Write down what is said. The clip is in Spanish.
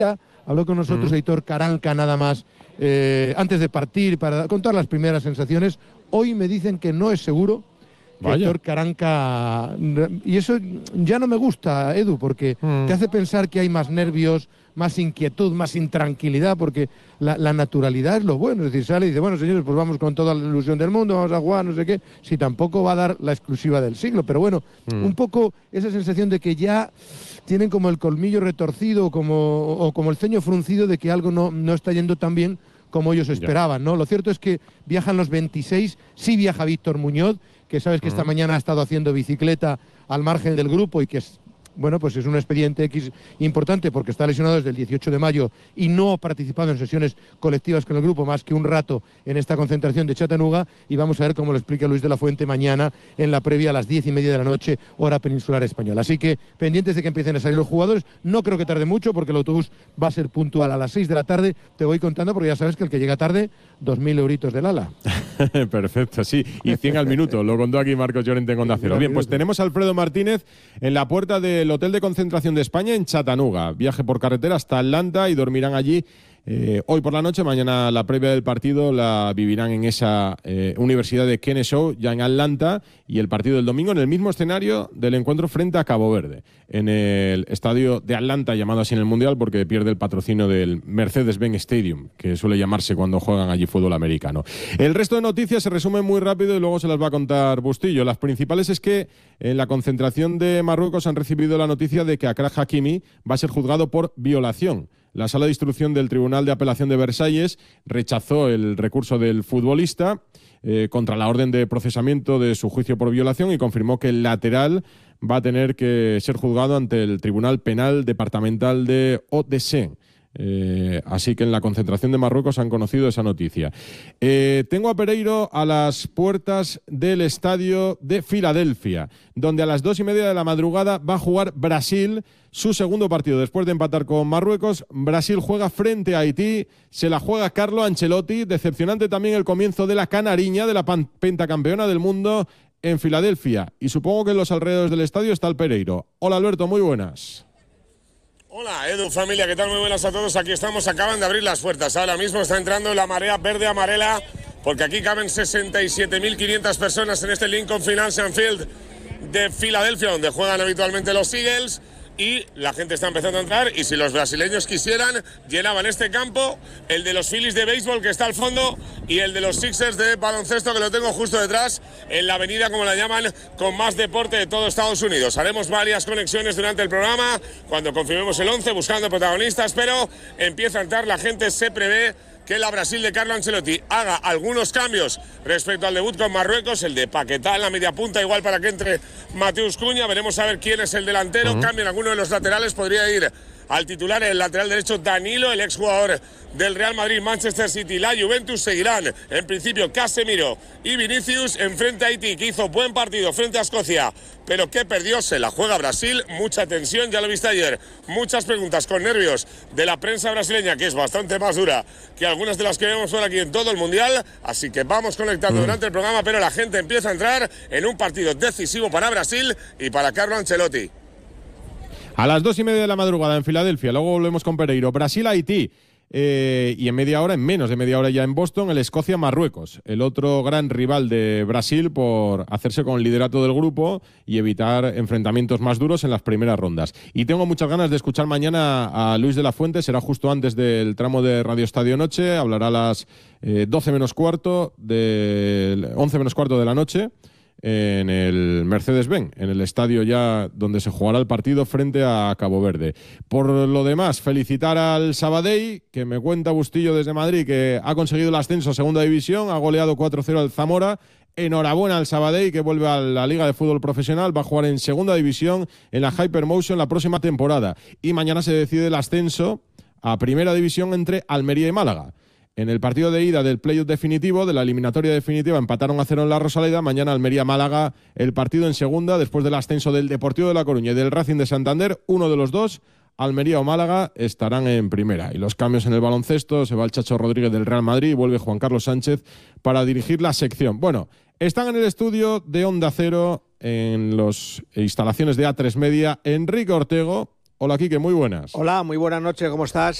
Habló con nosotros Aitor Karanka nada más antes de partir para contar las primeras sensaciones. Hoy me dicen que no es seguro que Aitor Karanka, y eso ya no me gusta, Edu, porque te hace pensar que hay más nervios, más inquietud, más intranquilidad, porque la naturalidad es lo bueno. Es decir, sale y dice, bueno, señores, pues vamos con toda la ilusión del mundo, vamos a jugar, no sé qué, si tampoco va a dar la exclusiva del siglo. Pero bueno, un poco esa sensación de que ya tienen como el colmillo retorcido o como el ceño fruncido de que algo no está yendo tan bien como ellos esperaban, ¿no? Lo cierto es que viajan los 26, sí viaja Víctor Muñoz, que sabes que esta mañana ha estado haciendo bicicleta al margen del grupo y que es, bueno, pues es un expediente X importante porque está lesionado desde el 18 de mayo y no ha participado en sesiones colectivas con el grupo más que un rato en esta concentración de Chattanooga, y vamos a ver cómo lo explica Luis de la Fuente mañana en la previa a las 10:30 de la noche, hora peninsular española. Así que pendientes de que empiecen a salir los jugadores, no creo que tarde mucho porque el autobús va a ser puntual a las 6 de la tarde, te voy contando porque ya sabes que el que llega tarde, 2.000 euritos del ala. Perfecto, sí, y 100 al minuto, lo contó aquí Marcos Llorente en Onda Cero. Bien, pues tenemos a Alfredo Martínez en la puerta del Hotel de Concentración de España en Chattanooga. Viaje por carretera hasta Atlanta y dormirán allí hoy por la noche. Mañana la previa del partido la vivirán en esa Universidad de Kennesaw, ya en Atlanta, y el partido del domingo en el mismo escenario del encuentro frente a Cabo Verde, en el estadio de Atlanta, llamado así en el Mundial porque pierde el patrocinio del Mercedes-Benz Stadium, que suele llamarse cuando juegan allí fútbol americano. El resto de noticias se resumen muy rápido y luego se las va a contar Bustillo. Las principales es que en la concentración de Marruecos han recibido la noticia de que Achraf Hakimi va a ser juzgado por violación. La Sala de Instrucción del Tribunal de Apelación de Versalles rechazó el recurso del futbolista contra la orden de procesamiento de su juicio por violación y confirmó que el lateral va a tener que ser juzgado ante el Tribunal Penal Departamental de Hauts-de-Seine. Así que en la concentración de Marruecos han conocido esa noticia. Tengo a Pereiro a las puertas del estadio de Filadelfia, donde a las 2:30 de la madrugada va a jugar Brasil su segundo partido. Después de empatar con Marruecos, Brasil juega frente a Haití, se la juega Carlo Ancelotti. Decepcionante también el comienzo de la canariña, de la pentacampeona del mundo en Filadelfia. Y supongo que en los alrededores del estadio está el Pereiro. Hola Alberto, muy buenas. Hola Edu, familia, ¿qué tal? Muy buenas a todos, aquí estamos, acaban de abrir las puertas, ahora mismo está entrando la marea verde-amarela, porque aquí caben 67.500 personas en este Lincoln Financial Field de Filadelfia, donde juegan habitualmente los Eagles, y la gente está empezando a entrar, y si los brasileños quisieran, llenaban este campo, el de los Phillies de béisbol que está al fondo, y el de los Sixers de baloncesto que lo tengo justo detrás, en la avenida, como la llaman, con más deporte de todo Estados Unidos. Haremos varias conexiones durante el programa, cuando confirmemos el 11, buscando protagonistas, pero empieza a entrar la gente, se prevé que la Brasil de Carlo Ancelotti haga algunos cambios respecto al debut con Marruecos, el de Paquetá en la media punta, igual para que entre Mateus Cunha, veremos a ver quién es el delantero, cambien alguno de los laterales, podría ir al titular el lateral derecho Danilo, el exjugador del Real Madrid, Manchester City, la Juventus. Seguirán en principio Casemiro y Vinicius enfrente a Haití, que hizo buen partido frente a Escocia, pero que perdió, se la juega Brasil, mucha tensión, ya lo viste ayer, muchas preguntas con nervios de la prensa brasileña, que es bastante más dura que algunas de las que vemos por aquí en todo el Mundial, así que vamos conectando durante el programa, pero la gente empieza a entrar en un partido decisivo para Brasil y para Carlo Ancelotti. A las 2:30 de la madrugada en Filadelfia, luego volvemos con Pereiro. Brasil-Haití. Y en menos de media hora ya en Boston, el Escocia-Marruecos, el otro gran rival de Brasil por hacerse con el liderato del grupo y evitar enfrentamientos más duros en las primeras rondas. Y tengo muchas ganas de escuchar mañana a Luis de la Fuente, será justo antes del tramo de Radio Estadio Noche, hablará a las 11 menos cuarto de la noche, en el Mercedes-Benz, en el estadio ya donde se jugará el partido frente a Cabo Verde. Por lo demás, felicitar al Sabadell, que me cuenta Bustillo desde Madrid, que ha conseguido el ascenso a Segunda División, ha goleado 4-0 al Zamora. Enhorabuena al Sabadell, que vuelve a la Liga de Fútbol Profesional, va a jugar en Segunda División en la Hypermotion la próxima temporada. Y mañana se decide el ascenso a Primera División entre Almería y Málaga. En el partido de ida del playoff definitivo, de la eliminatoria definitiva, empataron a 0 en la Rosaleda. Mañana Almería-Málaga, el partido en segunda, después del ascenso del Deportivo de La Coruña y del Racing de Santander. Uno de los dos, Almería o Málaga, estarán en primera. Y los cambios en el baloncesto, se va el Chacho Rodríguez del Real Madrid y vuelve Juan Carlos Sánchez para dirigir la sección. Bueno, están en el estudio de Onda Cero, en las instalaciones de A3 Media, Enrique Ortego, Hola, Quique, muy buenas. Hola, muy buenas noches, ¿cómo estás?